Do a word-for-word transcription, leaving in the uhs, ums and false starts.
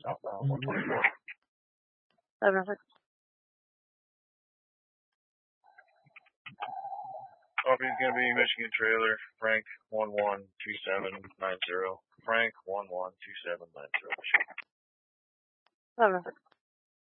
Southbound one twenty-four. Seven six. Coffee's gonna be Michigan trailer, Frank one one two seven nine zero. Frank one one two seven nine zero. Seven six.